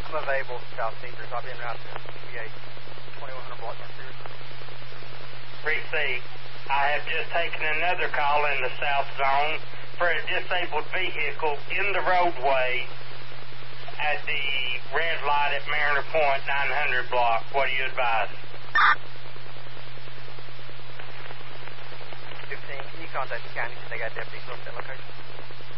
I'm available, South Cedars. I'll be en route to PA 2100 block Mercedes. Receive. I have just taken another call in the south zone for a disabled vehicle in the roadway at the red light at Mariner Point 900 block. What do you advise? 15, can you contact the county so they got deputies at that location?